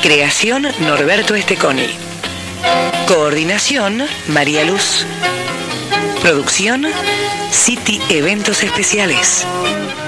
Creación Norberto Esteconi. Coordinación María Luz. Producción City Eventos Especiales.